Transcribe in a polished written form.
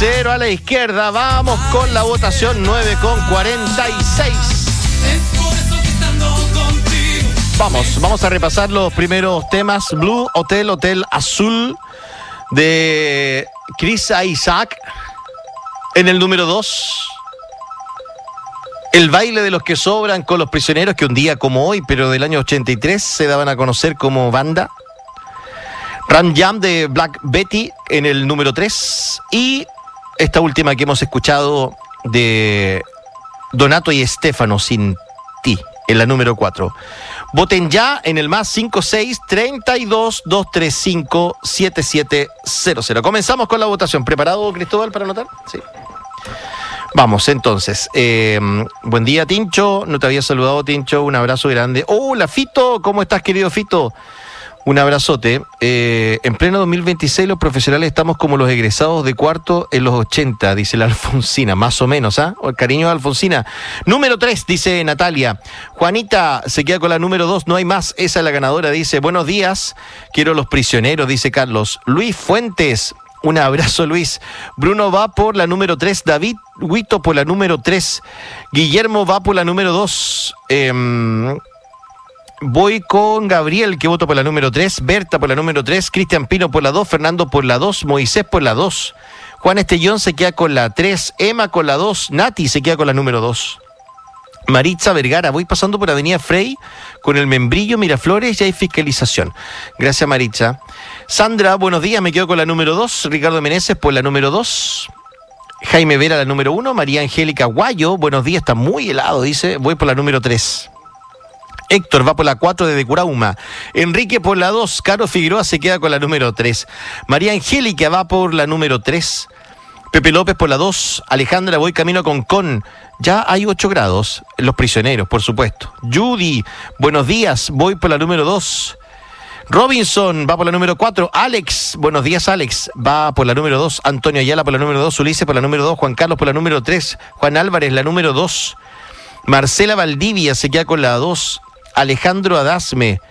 Cero a la izquierda. Vamos con la votación 9:46. Vamos a repasar los primeros temas. Blue Hotel, Hotel Azul de Chris Isaac. En el número 2, El baile de los que sobran con los prisioneros, que un día como hoy, pero del año 83, se daban a conocer como banda. Ram Jam de Black Betty en el número 3. Y esta última que hemos escuchado de Donato y Estefano, Sin Ti, en la número 4. Voten ya en el más 56-32-235-7700. Comenzamos con la votación. ¿Preparado, Cristóbal, para anotar? Sí. Vamos, entonces. Buen día, Tincho. No te había saludado, Tincho. Un abrazo grande. Hola, Fito. ¿Cómo estás, querido Fito? Un abrazote. En pleno 2026 los profesionales estamos como los egresados de cuarto en los 80, dice la Alfonsina, más o menos, ¿ah? El cariño de Alfonsina. Número 3, dice Natalia. Juanita se queda con la número 2, no hay más, esa es la ganadora, dice. Buenos días, quiero los prisioneros, dice Carlos. Luis Fuentes, un abrazo, Luis. Bruno va por la número 3, David Huito por la número 3, Guillermo va por la número 2, voy con Gabriel, que voto por la número 3, Berta por la número 3, Cristian Pino por la 2, Fernando por la 2, Moisés por la 2, Juan Estellón se queda con la 3, Emma con la 2, Nati se queda con la número 2. Maritza Vergara, voy pasando por Avenida Frey con el Membrillo, Miraflores, y hay fiscalización. Gracias, Maritza. Sandra, buenos días, me quedo con la número 2, Ricardo Meneses por la número 2, Jaime Vera la número 1, María Angélica Guayo, buenos días, está muy helado, dice, voy por la número 3. Héctor va por la 4 de Curauma. Enrique por la 2. Caro Figueroa se queda con la número 3. María Angélica va por la número 3. Pepe López por la 2. Alejandra, voy camino a Concón. Ya hay 8 grados. Los prisioneros, por supuesto. Judy, buenos días. Voy por la número 2. Robinson va por la número 4. Alex, buenos días, Alex. Va por la número 2. Antonio Ayala por la número 2. Ulises por la número 2. Juan Carlos por la número 3. Juan Álvarez, la número 2. Marcela Valdivia se queda con la 2. Alejandro Adasme